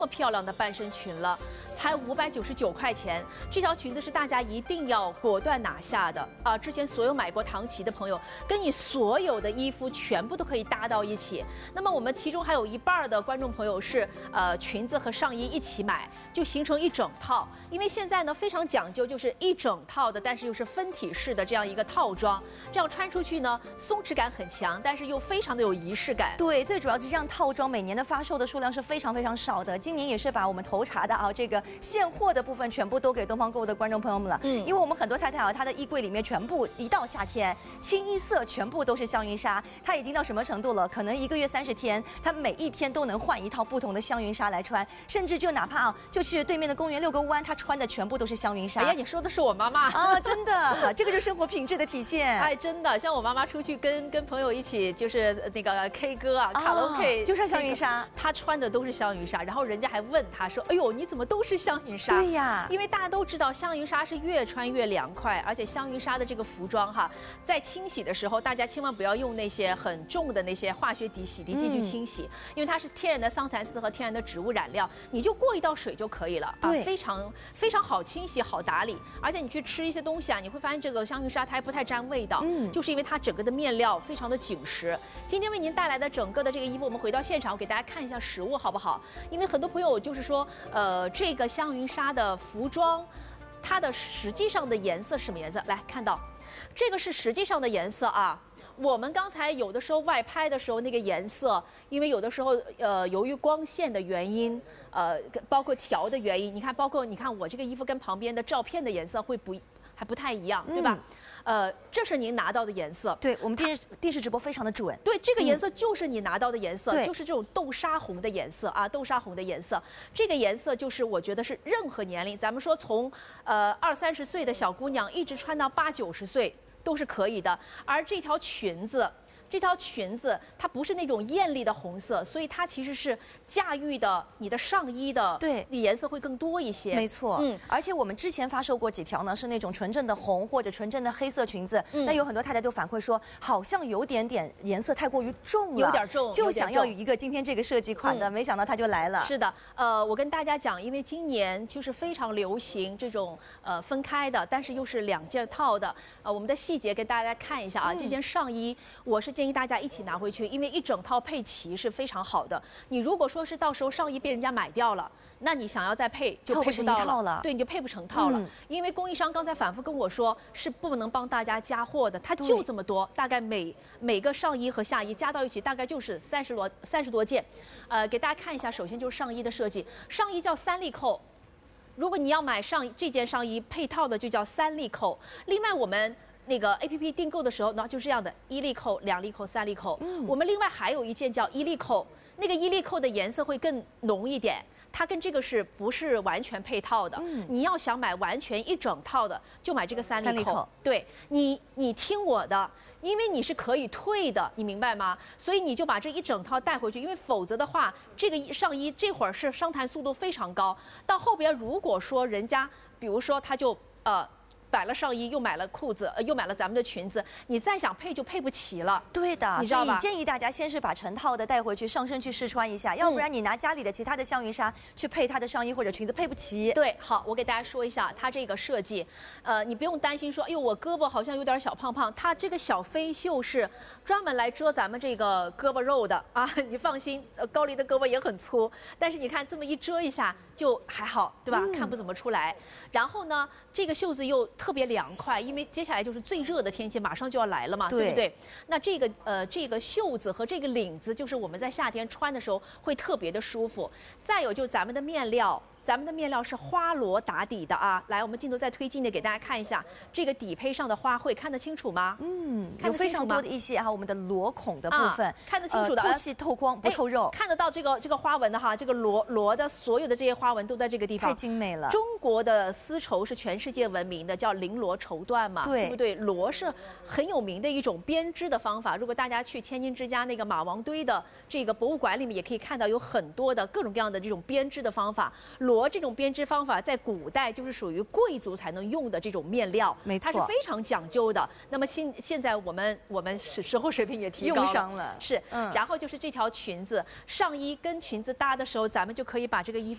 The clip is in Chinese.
么漂亮的半身裙了，才599块钱。这条裙子是大家一定要果断拿下的啊！之前所有买过唐琪的朋友，跟你所有的衣服全部都可以搭到一起。那么我们其中还有一半的观众朋友是裙子和上衣一起买，就形成一整套。因为现在呢非常讲究，就是一整套的，但是又是分体式的这样一个套装，这样穿出去呢松弛感很强，但是又非常的有仪式感。 对，最主要是这样套装每年的发售的数量是非常非常少的。今年也是把我们头查的这个现货的部分全部都给东方购物的观众朋友们了。因为我们很多太太她的衣柜里面全部一到夏天，清一色全部都是香云纱。她已经到什么程度了？可能1个月30天，她每一天都能换一套不同的香云纱来穿，甚至就哪怕就去对面的公园遛个弯，她穿的全部都是香云纱。 哎呀，你说的是我妈妈啊，真的，这个就是生活品质的体现。 哎，真的，像我妈妈出去跟朋友一起，就是那个 K 歌啊，卡拉 OK， 就穿香云纱， 她穿的都是香云纱，然后人家还问她说：“哎呦，你怎么都是香云纱？” 对呀， 因为大家都知道香云纱是越穿越凉快，而且香云纱的这个服装在清洗的时候，大家千万不要用那些很重的那些化学洗涤剂去清洗，因为它是天然的桑蚕丝和天然的植物染料，你就过一道水就可以了啊，非常非常好清洗，好打理。而且你去吃一些东西你会发现这个香云纱它还不太沾味道，就是因为它整个的面料非常的紧实。今天为您带来的整个的这个衣服，我们回到现场，我给大家看一下实物好不好？因为很多朋友就是说，这个香云纱的服装，它的实际上的颜色是什么颜色？来看到，这个是实际上的颜色啊。我们刚才有的时候外拍的时候那个颜色，因为有的时候由于光线的原因，包括调的原因，你看，包括你看我这个衣服跟旁边的照片的颜色还不太一样，对吧？这是您拿到的颜色。 对，我们电视直播非常的准。 对，这个颜色就是你拿到的颜色，就是这种豆沙红的颜色啊，豆沙红的颜色。这个颜色就是我觉得是任何年龄，咱们说从20、30岁的小姑娘一直穿到80、90岁都是可以的。而这条裙子它不是那种艳丽的红色，所以它其实是驾驭的你的上衣的颜色会更多一些。 没错，而且我们之前发售过几条呢，是那种纯正的红或者纯正的黑色裙子，那有很多太太都反馈说，好像有点颜色太过于重了， 有点重， 就想要有一个今天这个设计款的，没想到它就来了。 是的，我跟大家讲，因为今年就是非常流行这种分开的，但是又是2件套的，我们的细节给大家看一下啊，这件上衣我是建议大家一起拿回去，因为一整套配齐是非常好的。你如果说是到时候上衣被人家买掉了，那你想要再配就配不到了，对，你就配不成套了。因为供应商刚才反复跟我说，是不能帮大家加货的，它就这么多，大概每个上衣和下衣加到一起大概就是30多件。给大家看一下，首先就是上衣的设计，上衣叫3粒扣。如果你要买这件上衣配套的，就叫3粒扣。另外我们那个 APP 订购的时候呢，就是这样的，1粒扣、2粒扣、3粒扣。我们另外还有一件叫1粒扣，那个1粒扣的颜色会更浓一点，它跟这个不是完全配套的。你要想买完全一整套的，就买这个3粒扣。对，你听我的，因为你是可以退的，你明白吗？所以你就把这一整套带回去，因为否则的话，这个上衣这会儿是伤弹速度非常高，到后边如果说人家，比如说他就买了上衣，又买了裤子，又买了咱们的裙子，你再想配就配不齐了。 对的， 你知道吧？ 所以建议大家先是把成套的带回去上身去试穿一下，要不然你拿家里的其他的香云纱去配它的上衣或者裙子配不齐。 对，好，我给大家说一下它这个设计，你不用担心说，哎呦我胳膊好像有点小胖胖，它这个小飞袖是专门来遮咱们这个胳膊肉的啊，你放心，高丽的胳膊也很粗，但是你看这么一遮一下就还好，对吧？看不怎么出来。然后呢，这个袖子又特别凉快，因为接下来就是最热的天气，马上就要来了嘛，对不对？那这个袖子和这个领子，就是我们在夏天穿的时候会特别的舒服。再有就是咱们的面料。咱们的面料是花螺打底的啊，来，我们镜头再推近的给大家看一下这个底配上的花卉，看得清楚吗？ 有非常多的一些我们的螺孔的部分， 看得清楚的， 透气透光不透肉， 看得到这个花纹的这个螺的所有的这些花纹都在这个地方， 太精美了。 中国的丝绸是全世界闻名的，叫绫罗绸缎嘛，对不对？螺是很有名的一种编织的方法，如果大家去千金之家那个马王堆的这个博物馆里面，也可以看到有很多的各种各样的这种编织的方法。螺这种编织方法在古代就是属于贵族才能用的这种面料， 没错， 它是非常讲究的。那么现在我们生活水平也提高了， 用上了， 是，然后就是这条裙子上衣跟裙子搭的时候，咱们就可以把这个衣服。